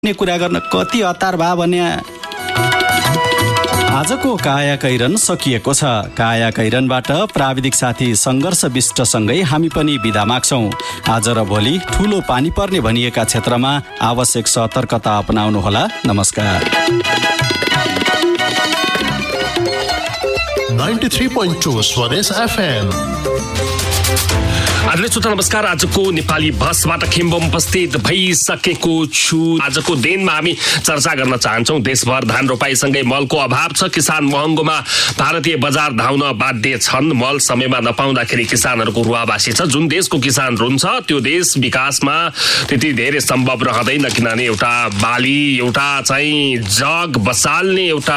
कुरा गर्न कति हतार भए भने आजको काया कैरन सकिएको छ। काया कैरनबाट प्राविधिक साथी सङ्घर्ष विष्टसँगै हामी पनि बिदा माग्छौँ। आज र भोलि ठुलो पानी पर्ने भनिएका क्षेत्रमा आवश्यक सतर्कता अपनाउनुहोला। नमस्कार। 93.2 स्वदेश FM। आदरणीय श्रोता नमस्कार। आजको नेपाली बसबाट खिम्बम उपस्थित भइसकेको छु। आजको दिनमा हामी चर्चा गर्न चाहन्छौँ देशभर धान रोपाईसँगै मलको अभाव छ। किसान महँगोमा भारतीय बजार धाउन बाध्य छन्। मल समयमा नपाउँदाखेरि किसानहरूको रुवाबासी छ। जुन देशको किसान रुन्छ त्यो देश विकासमा त्यति धेरै सम्भव रहँदैन, किनभने एउटा बाली एउटा चाहिँ जग बसाल्ने एउटा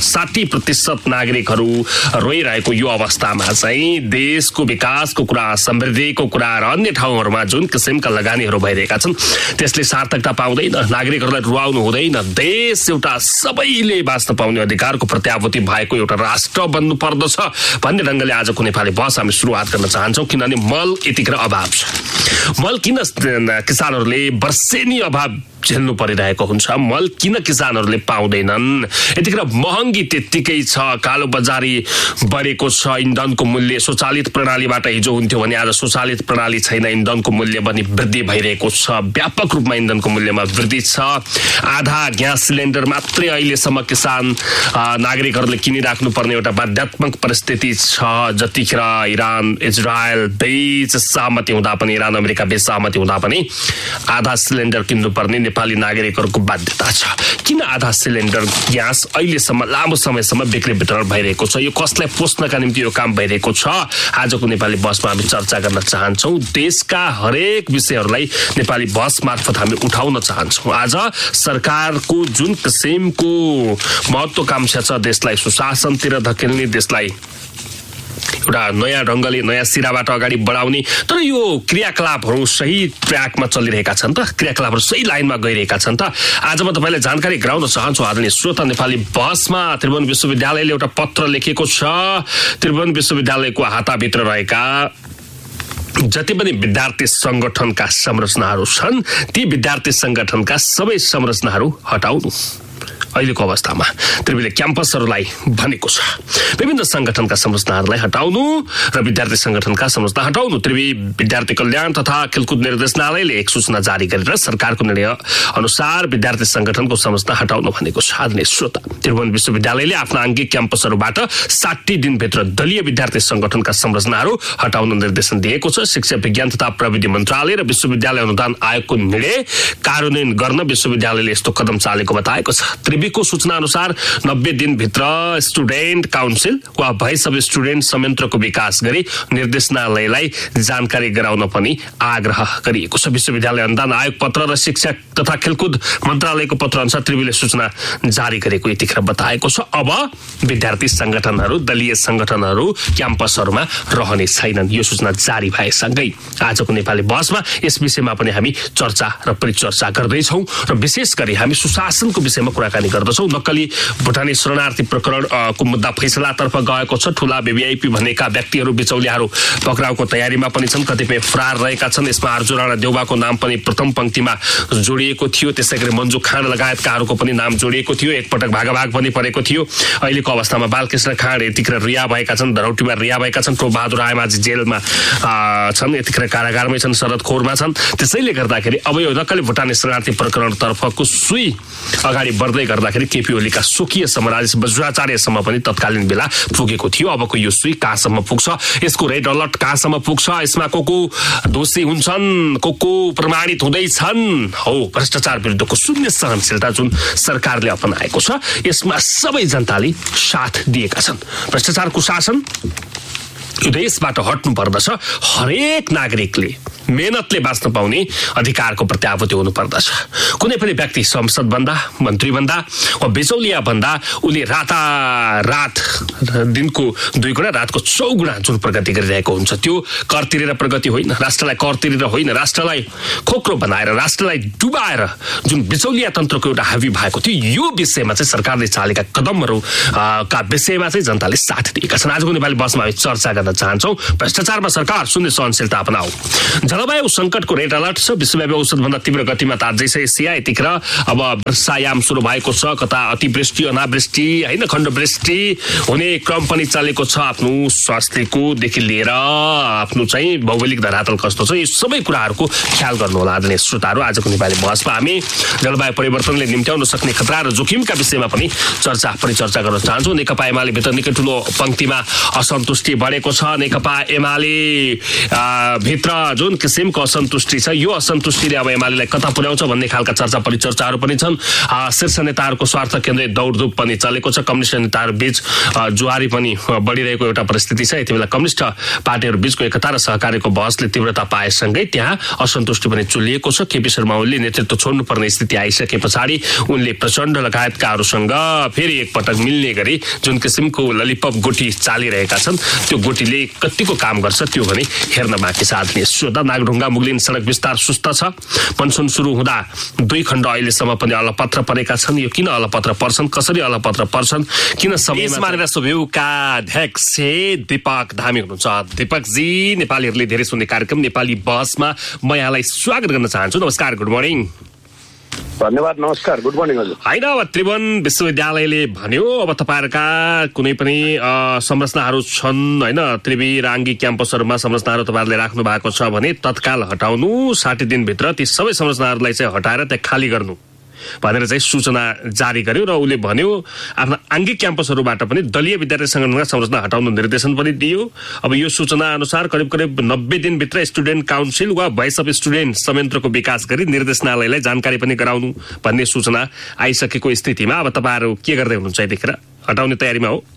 60% नागरिकहरू रोइरहेको यो अवस्थामा चाहिँ देशको विकासको कुरा, समृद्धिको कुरा र अन्य ठाउँहरूमा जुन किसिमका लगानीहरू भइरहेका छन् त्यसले सार्थकता पाउँदैन। नागरिकहरूलाई रुवाउनु हुँदैन। देश एउटा सबैले बाँच्न पाउने अधिकारको प्रत्याभूति भएको एउटा राष्ट्र बन्नु पर्दछ भन्ने ढङ्गले आजको नेपाली बस हामी सुरुवात गर्न चाहन्छौँ। किनभने मल यतिखेर अभाव छ। मल किन किसानहरूले वर्षेनी अभाव झेल्नु परिरहेको हुन्छ? मल किन किसानहरूले पाउँदैनन्? यतिखेर महँगी त्यत्तिकै छ। कालो बजारी बढेको छ। इन्धनको मूल्य स्वचालित प्रणालीबाट हिजो हुन्थ्यो भने आज स्वचालित प्रणाली छैन। इन्धनको मूल्य पनि वृद्धि भइरहेको छ। व्यापक रूपमा इन्धनको मूल्यमा वृद्धि छ। आधा ग्यास सिलिन्डर मात्रै अहिलेसम्म किसान नागरिकहरूले किनिराख्नु पर्ने एउटा बाध्यात्मक परिस्थिति छ। जतिखेर इरान इजरायल बीच सहमति हुँदा पनि, इरान अमेरिका बीच सहमति हुँदा पनि आधा सिलिन्डर किन्नुपर्ने नेपाली नागरिकहरूको बाध्यता छ। किन आधा सिलिन्डर ग्यास अहिलेसम्म लामो समयसम्म बिक्री वितरण भइरहेको छ? यो कसलाई पोस्नका निम्ति यो काम भइरहेको छ? आजको नेपाली बसमा हामी चर्चा गर्न चाहन्छौँ। देशका हरेक विषयहरूलाई नेपाली बस मार्फत हामी उठाउन चाहन्छौँ। आज सरकारको जुन किसिमको महत्त्वाकांक्षा छ देशलाई सुशासनतिर धकेल्ने, देशलाई एउटा नयाँ ढङ्गले नयाँ सिराबाट अगाडि बढाउने, तर यो क्रियाकलापहरू सही ट्र्याकमा चलिरहेका छन् त? क्रियाकलापहरू सही लाइनमा गइरहेका छन् त? आज म तपाईँलाई जानकारी गराउन चाहन्छु। आदरणीय श्रोता, नेपाली बसमा त्रिभुवन विश्वविद्यालयले एउटा पत्र लेखेको छ। त्रिभुवन विश्वविद्यालयको हाताभित्र रहेका जति पनि विद्यार्थी सङ्गठनका संरचनाहरू छन् ती विद्यार्थी सङ्गठनका सबै संरचनाहरू हटाउनु अहिलेको अवस्थामा त्रिविले क्याम्पसहरूलाई भनेको छ। विभिन्न सङ्गठनका संरचनाहरूलाई हटाउनु र विद्यार्थी सङ्गठनका संरचना हटाउनु त्रिवी विद्यार्थी कल्याण तथा खेलकुद निर्देशनालयले एक सूचना जारी गरेर सरकारको निर्णय अनुसार विद्यार्थी सङ्गठनको संरचना हटाउनु भनेको छ। आदरणीय श्रोता, त्रिभुवन विश्वविद्यालयले आफ्ना आङ्गिक क्याम्पसहरूबाट 60 दिनभित्र दलीय विद्यार्थी सङ्गठनका संरचनाहरू हटाउन निर्देशन दिएको छ। शिक्षा विज्ञान तथा प्रविधि मन्त्रालय र विश्वविद्यालय अनुदान आयोगको निर्णय कार्यान्वयन गर्न विश्वविद्यालयले यस्तो कदम चालेको बताएको छ। त्रिवीको सूचना अनुसार 90 दिनभित्र स्टुडेन्ट काउन्सिल वा भोइस अफ स्टुडेन्ट संयन्त्रको विकास गरी निर्देशनालयलाई जानकारी गराउन पनि आग्रह गरिएको छ। विश्वविद्यालय अनुदान आयोग पत्र र शिक्षा तथा खेलकुद मन्त्रालयको पत्र अनुसार त्रिवीले सूचना जारी गरेको यतिखेर बताएको छ। अब विद्यार्थी सङ्गठनहरू, दलीय सङ्गठनहरू क्याम्पसहरूमा रहने छैनन्। यो सूचना जारी भएसँगै आजको नेपाली बसमा यस विषयमा पनि हामी चर्चा र परिचर्चा गर्दैछौँ र विशेष गरी हामी सुशासनको विषयमा कुराकानी गर्दछौँ। नक्कली भुटानी शरणार्थी प्रकरणको मुद्दा फैसलातर्फ गएको छ। ठुला भिभिआइपी भनेका व्यक्तिहरू, बिचौलियाहरू पक्राउको तयारीमा पनि छन्। कतिपय फरार रहेका छन्। यसमा अर्जुन राणा देउबाको नाम पनि प्रथम पंक्तिमा जोडिएको थियो। त्यसै गरी मन्जु खाँड लगायतकाहरूको पनि नाम जोडिएको थियो। एकपटक भागाभाग पनि परेको थियो। अहिलेको अवस्थामा बालकृष्ण खाँड यतिखेर रिहा भएका छन्, धरौटीमा रिहा भएका छन्। टोपबहादुर रायमाझी जेलमा छन्, यतिखेर कारागारमै छन्, शरदखोरमा छन्। त्यसैले गर्दाखेरि अब यो नक्कली भुटानी शरणार्थी प्रकरणतर्फको सुई अगाडि बढ्दै गर्दाखेरि केपी ओलीका स्वकीयसम्म राजेश बज्राचार्यसम्म पनि तत्कालीन बेला पुगेको थियो। अबको यो सुई कहाँसम्म पुग्छ, यसको रेड अलर्ट कहाँसम्म पुग्छ, यसमा को दोषी हुन्छन्, को प्रमाणित हुँदैछन्, हो भ्रष्टाचार विरुद्धको शून्य सहनशीलता जुन सरकारले अपनाएको छ यसमा सबै जनताले साथ दिएका छन्। भ्रष्टाचार कुशासन यो देशबाट हट्नु पर्दछ। हरेक नागरिकले मेहनतले बाँच्न पाउने अधिकारको प्रत्याभूति हुनु पर्दछ। कुनै पनि व्यक्ति संसद भन्दा, मन्त्री भन्दा वा बिचौलिया भन्दा उसले रातारात दिनको 2 गुणा रातको 4 गुणा जुन प्रगति गरिरहेको हुन्छ त्यो कर तिरेर प्रगति होइन, राष्ट्रलाई कर तिरेर होइन, राष्ट्रलाई खोक्रो बनाएर, राष्ट्रलाई डुबाएर जुन बिचौलिया तन्त्रको एउटा हावी भएको थियो यो विषयमा चाहिँ सरकारले चालेका कदमहरू का विषयमा चाहिँ जनताले साथ दिएका छन्। आजको नेपाली बसमा हामी चर्चा गर्न चाहन्छौँ। भ्रष्टाचारमा सरकार शून्य सहनशीलता अपनाऊ। जलवायु संकटको रेड अलर्ट छ। विश्वव्यापी औसतभन्दा तीव्र गतिमा ताज्दैछ एसिया। यतिखेर अब वर्षायाम सुरु भएको छ। कता अतिवृष्टि अनावृष्टि होइन खण्डवृष्टि हुने क्रम पनि चलेको छ। आफ्नो स्वास्थ्यको देखि लिएर आफ्नो चाहिँ भौगोलिक धरातल कस्तो छ, यी सबै कुराहरूको ख्याल गर्नु होला आदरणीय श्रोताहरू। आजको नेपाली बहसमा हामी जलवायु परिवर्तनले निम्त्याउन सक्ने खतरा र जोखिमका विषयमा पनि परिचर्चा गर्न चाहन्छौँ। नेकपा एमाले भित्र निकै ठुलो पंक्तिमा असन्तुष्टि बढेको छ। नेकपा एमाले भित्र जुन किसिमको असन्तुष्टि छ, यो असन्तुष्टिले अब एमालेलाई कता पुर्याउँछ भन्ने खालका परिचर्चाहरू पनि छन्। शीर्ष नेताहरूको स्वार्थ केन्द्रित दौडधुप पनि चलेको छ। कम्युनिस्ट नेताहरू बीच जुहारी पनि बढिरहेको एउटा परिस्थिति छ। यति बेला कम्युनिस्ट पार्टीहरू बीचको एकता र सहकार्यको बहसले तीव्रता पाएसँगै त्यहाँ असन्तुष्टि पनि चुलिएको छ। केपी शर्मा ओलीले नेतृत्व छोड्नुपर्ने स्थिति आइसके पछाडि उनले प्रचण्ड लगायतकाहरूसँग फेरि एकपटक मिल्ने गरी जुन किसिमको ललिपप गोटी चालिरहेका छन्, त्यो गोटीले कतिको काम गर्छ त्यो भने हेर्न बाँकी छ। आदरणीय श्रोता, नागढुङ्गा मुगलिन सडक विस्तार सुस्त छ। मनसुन सुरु हुँदा 2 खण्ड अहिलेसम्म पनि अलपत्र परेका छन्। यो किन अलपत्र पर्छन्, कसरी अलपत्र पर्छन्, किन समयमा मानेर सोभ्युका अध्यक्ष दीपक धामी हुनुहुन्छ। दीपकजी, नेपालीहरूले धेरै सुन्ने कार्यक्रम नेपाली बहसमा म यहाँलाई स्वागत गर्न चाहन्छु। नमस्कार, गुड मर्निङ। धन्यवाद, नमस्कार, गुड मर्निङ हजुर। होइन, अब त्रिभुवन विश्वविद्यालयले भन्यो अब तपाईँहरूका कुनै पनि संरचनाहरू छन् होइन, त्रिवी राङ्गी क्याम्पसहरूमा संरचनाहरू तपाईँहरूले राख्नु भएको छ भने तत्काल हटाउनु, 60 दिनभित्र ती सबै संरचनाहरूलाई चाहिँ हटाएर त्यहाँ खाली गर्नु भनेर चाहिँ सूचना जारी गर्यो। र उसले भन्यो आफ्ना आङ्गिक क्याम्पसहरूबाट पनि दलीय विद्यार्थी संगठनका संरचना हटाउनु निर्देशन पनि दियो। अब यो सूचना अनुसार करिब 90 दिनभित्र स्टुडेन्ट काउन्सिल वा भोइस अफ स्टुडेन्ट संयन्त्रको विकास गरी निर्देशनालयलाई जानकारी पनि गराउनु भन्ने सूचना आइसकेको स्थितिमा अब तपाईँहरू के गर्दै हुनुहुन्छ? यतिखेर हटाउने तयारीमा हो?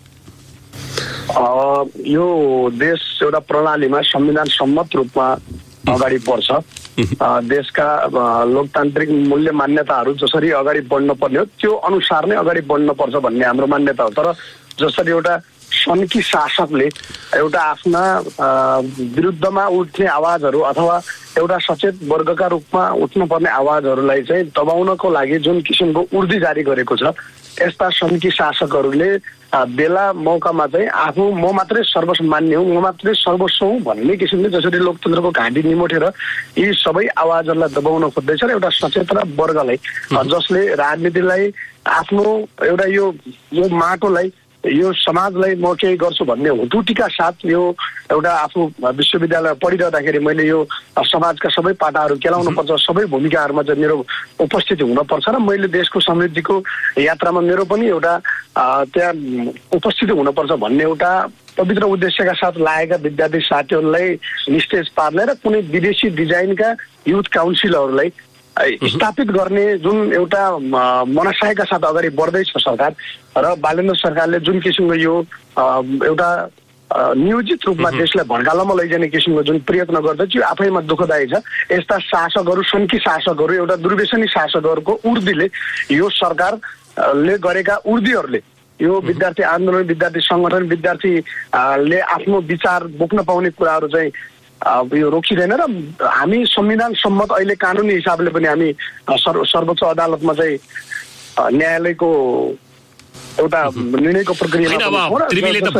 यो देश एउटा प्रणालीमा संविधान सम्मत रूपमा अगाडि बढ्छ। देशका लोकतान्त्रिक मूल्य मान्यताहरू जसरी अगाडि बढ्न पर्ने हो त्यो अनुसार नै अगाडि बढ्न पर्छ भन्ने हाम्रो मान्यता हो। तर जसरी एउटा सन्की शासकले एउटा आफ्ना विरुद्धमा उठ्ने आवाजहरू अथवा एउटा सचेत वर्गका रूपमा उठ्नुपर्ने आवाजहरूलाई चाहिँ दबाउनको लागि जुन किसिमको उर्दी जारी गरेको छ, यस्ता सन्की शासकहरूले बेला मौकामा चाहिँ आफू म मात्रै सर्वमान्य हुँ, म मात्रै सर्वस्व हुँ भन्ने किसिमले जसरी लोकतन्त्रको घाँटी निमोठेर यी सबै आवाजहरूलाई दबाउन खोज्दैछ र एउटा सचेत वर्गलाई जसले राजनीतिलाई आफ्नो एउटा यो माटोलाई यो समाजलाई म केही गर्छु भन्ने हुटुटीका साथ यो एउटा आफू विश्वविद्यालय पढिरहँदाखेरि मैले यो समाजका सबै पाटाहरू केलाउनु पर्छ, सबै भूमिकाहरूमा चाहिँ मेरो उपस्थिति हुनपर्छ र मैले देशको समृद्धिको यात्रामा मेरो पनि एउटा त्यहाँ उपस्थिति हुनपर्छ भन्ने एउटा पवित्र उद्देश्यका साथ लागेका विद्यार्थी साथीहरूलाई निस्तेज पार्ने र कुनै विदेशी डिजाइनका युथ काउन्सिलहरूलाई स्थापित गर्ने जुन एउटा मनसायका साथ अगाडि बढ्दैछ सरकार र बालेन्द्र सरकारले जुन किसिमको यो एउटा नियोजित रूपमा देशलाई भड्कालोमा लैजाने किसिमको जुन प्रयत्न गर्दछ यो आफैमा दुःखदायी छ। यस्ता शासकहरू, सन्की शासकहरू, एउटा दुर्व्यसनी शासकहरूको उर्दीले यो सरकारले गरेका उर्दीहरूले यो विद्यार्थी आन्दोलन, विद्यार्थी सङ्गठन, विद्यार्थीले आफ्नो विचार बोक्न पाउने कुराहरू चाहिँ यो रोकिँदैन र हामी संविधान सम्मत अहिले कानुनी हिसाबले पनि हामी सर्वोच्च अदालतमा चाहिँ न्यायालयको एउटा निर्णयको प्रक्रियामा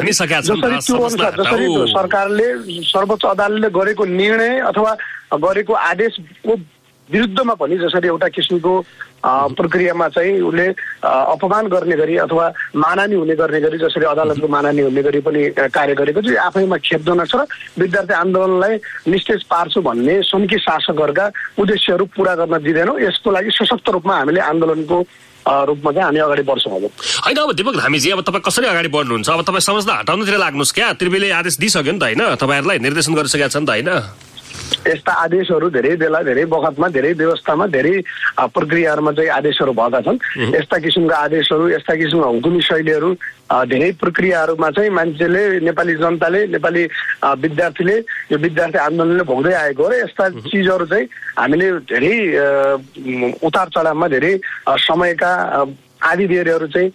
जसरी सरकारले सर्वोच्च अदालतले गरेको निर्णय अथवा गरेको आदेशको विरुद्धमा पनि जसरी एउटा किसिमको प्रक्रियामा चाहिँ उसले अपमान गर्ने गरी अथवा मानहानि हुने गर्ने गरी जसरी अदालतको मानहानि हुने गरी पनि कार्य गरेको चाहिँ आफैमा खेदजनक छ र विद्यार्थी आन्दोलनलाई निस्तेज पार्छु भन्ने सन्की शासकहरूका उद्देश्यहरू पूरा गर्न दिँदैनौँ। यसको लागि सशक्त रूपमा हामीले आन्दोलनको रूपमा चाहिँ हामी अगाडि बढ्छौँ। अब होइन, अब दीपक धामीजी, अब तपाईँ कसरी अगाडि बढ्नुहुन्छ? अब तपाईँ संरचना हटाउनुतिर लाग्नुहोस् क्या? त्रिवेले आदेश दिइसक्यो नि त होइन, तपाईँहरूलाई निर्देशन गरिसकेका छन् त होइन? यस्ता आदेशहरू धेरै बेला, धेरै बखतमा, धेरै व्यवस्थामा, धेरै प्रक्रियाहरूमा चाहिँ आदेशहरू भएका छन्। यस्ता किसिमका आदेशहरू, यस्ता किसिमका हुकुमी शैलीहरू धेरै प्रक्रियाहरूमा चाहिँ मान्छेले, नेपाली जनताले, नेपाली विद्यार्थीले, यो विद्यार्थी आन्दोलनले भोग्दै आएको हो र यस्ता चिजहरू चाहिँ हामीले धेरै उतार चढावमा धेरै समयका आधी देरीहरू चाहिँ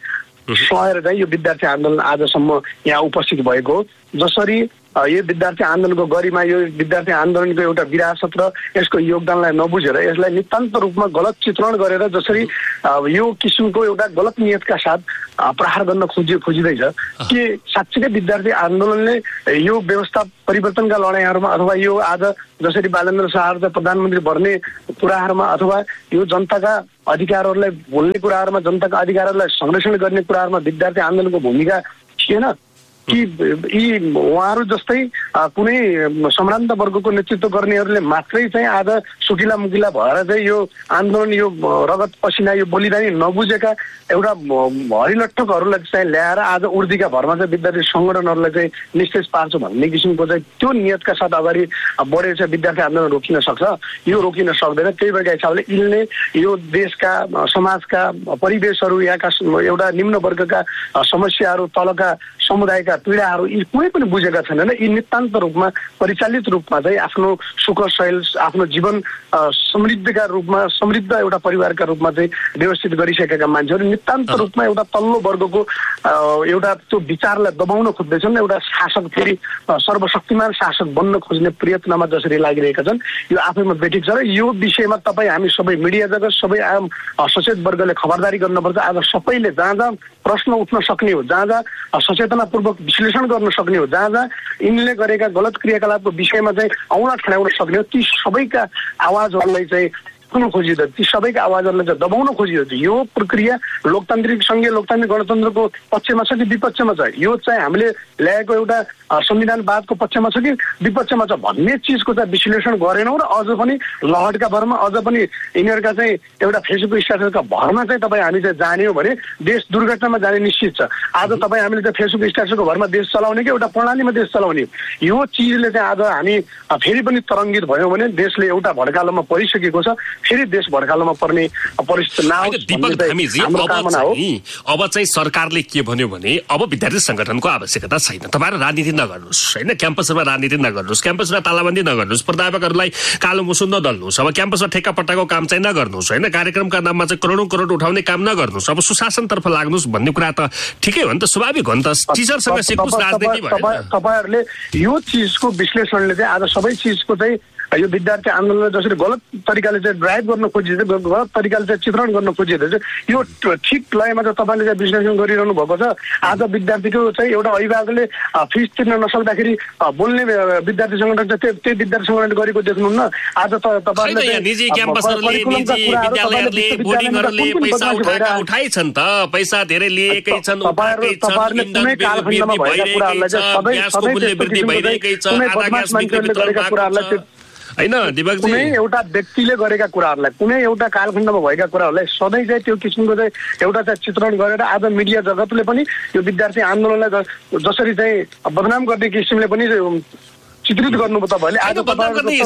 सहेर चाहिँ यो विद्यार्थी आन्दोलन आजसम्म यहाँ उपस्थित भएको हो। जसरी यो विद्यार्थी आन्दोलनको गरिमा, यो विद्यार्थी आन्दोलनको एउटा विरासत र यसको योगदानलाई नबुझेर यसलाई नितान्त रूपमा गलत चित्रण गरेर जसरी यो किसिमको एउटा गलत नियतका साथ प्रहार गर्न खोजिँदैछ कि साँच्चीकै विद्यार्थी आन्दोलनले यो व्यवस्था परिवर्तनका लडाइँहरूमा अथवा यो आज जसरी बालेन्द्र शाह प्रधानमन्त्री बन्ने कुराहरूमा अथवा यो जनताका अधिकारहरूलाई बोल्ने कुराहरूमा, जनताका अधिकारहरूलाई संरक्षण गर्ने कुराहरूमा विद्यार्थी आन्दोलनको भूमिका थिएन कि यी उहाँहरू जस्तै कुनै सम्भ्रान्त वर्गको नेतृत्व गर्नेहरूले मात्रै चाहिँ आज सुकिला मुकिला भएर चाहिँ यो आन्दोलन, यो रगत पसिना, यो बलिदानी नबुझेका एउटा हरिलट्ठकहरूलाई चाहिँ ल्याएर आज उर्दीका भरमा चाहिँ विद्यार्थी सङ्गठनहरूलाई चाहिँ निस्तेज पार्छ भन्ने किसिमको चाहिँ त्यो नियतका साथ अगाडि बढेर चाहिँ विद्यार्थी आन्दोलन रोकिन सक्छ, यो रोकिन सक्दैन। त्यही भएका हिसाबले यिनले यो देशका समाजका परिवेशहरू, यहाँका एउटा निम्न वर्गका समस्याहरू, तलका समुदायका पीडाहरू यी कुनै पनि बुझेका छैनन्। यी नितान्त रूपमा परिचालित रूपमा चाहिँ आफ्नो सुख शैल, आफ्नो जीवन समृद्धका रूपमा, समृद्ध एउटा परिवारका रूपमा चाहिँ व्यवस्थित गरिसकेका मान्छेहरू नितान्त रूपमा एउटा तल्लो वर्गको एउटा त्यो विचारलाई दबाउन खोज्दैछन्, एउटा शासक, फेरि सर्वशक्तिमान शासक बन्न खोज्ने प्रयत्नमा जसरी लागिरहेका छन्, यो आफैमा बेठिक छ। र यो विषयमा तपाईँ, हामी सबै मिडिया जगत, सबै आम सचेत वर्गले खबरदारी गर्नुपर्छ। आज सबैले जहाँ जहाँ प्रश्न उठ्न सक्ने हो, जहाँ जहाँ सचेतनापूर्वक विश्लेषण गर्न सक्ने हो, जहाँ जहाँ यिनले गरेका गलत क्रियाकलापको विषयमा चाहिँ औँला ठडाउन सक्ने हो, ती सबैका आवाजहरूलाई चाहिँ खोजिँदा, ती सबैका आवाजहरूलाई चाहिँ दबाउन खोजिँदा यो प्रक्रिया लोकतान्त्रिक सङ्घीय लोकतान्त्रिक गणतन्त्रको पक्षमा छ कि विपक्षमा छ, यो चाहिँ हामीले ल्याएको एउटा संविधानवादको पक्षमा छ कि विपक्षमा छ भन्ने चिजको चाहिँ विश्लेषण गरेनौँ। र अझ पनि लहटका भरमा, अझ पनि यिनीहरूका चाहिँ एउटा फेसबुक स्ट्याटसका भरमा चाहिँ तपाईँ हामी चाहिँ जाने हो भने देश दुर्घटनामा जाने निश्चित छ। आज तपाईँ हामीले चाहिँ फेसबुक स्ट्याटसको भरमा देश चलाउने कि एउटा प्रणालीमा देश चलाउने, यो चिजले चाहिँ आज हामी फेरि पनि तरङ्गित भयौँ भने देशले एउटा भड्कालोमा परिसकेको छ, फेरि देश भड्कालोमा पर्ने परिस्थिति नआओस् भन्ने चाहिँ हाम्रो कामना हो। अब चाहिँ सरकारले के भन्यो भने अब विद्यार्थी संगठनको आवश्यकता छैन, तपाईँहरू राजनीति नगर्नुहोस् होइन, क्याम्पसमा राजनीति नगर्नुहोस्, क्याम्पसमा तालाबन्दी नगर्नुहोस्, प्राध्यापकहरूलाई कालो मुसो नदल्नुहोस्, अब क्याम्पसमा ठेक्का पट्टाको काम चाहिँ नगर्नुहोस् होइन, कार्यक्रमका नाममा चाहिँ करोडौँ करोड उठाउने काम नगर्नुहोस्, अब सुशासनतर्फ लाग्नुहोस् भन्ने कुरा त ठिकै हो नि त, स्वाभाविक हो नि त, टिचरसँग सिक्नुहोस् राजनीति भएन। तपाईँहरूले यो चिजको विश्लेषणले चाहिँ आज सबै चिजको चाहिँ यो विद्यार्थी आन्दोलनलाई जसरी गलत तरिकाले चाहिँ ड्राइभ गर्न खोजिँदैछ, गलत तरिकाले चाहिँ चित्रण गर्न खोजिँदैछ, यो ठिक लयमा चाहिँ तपाईँले चाहिँ विश्लेषण गरिरहनु भएको छ। आज विद्यार्थीको चाहिँ एउटा अभिभावकले फिस तिर्न नसक्दाखेरि बोल्ने विद्यार्थी सङ्गठन चाहिँ त्यही विद्यार्थी सङ्गठन गरेको देख्नुहुन्न। आज त तपाईँले निजी क्याम्पसहरूले, निजी विद्यालयहरूले, बोर्डिङहरूले पैसा उठाएका उठाइछन् त, पैसा धेरै लिएकै छन्, उठाएकै छन्, कुनै कालखण्डमा भएका कुराहरूलाई चाहिँ सबै मूल्य वृद्धि भइरहेकै छ, आधा ग्यास बिक्री गरेका कुराहरूलाई होइन दिपकजी, कुनै एउटा व्यक्तिले गरेका कुराहरूलाई, कुनै एउटा कालखण्डमा भएका कुराहरूलाई सधैँ चाहिँ त्यो किसिमको चाहिँ एउटा चाहिँ चित्रण गरेर आज मिडिया जगतले पनि यो विद्यार्थी आन्दोलनलाई जसरी चाहिँ बदनाम गर्ने किसिमले पनि चित्रित गर्नुभयो तपाईँले। आज तपाईँले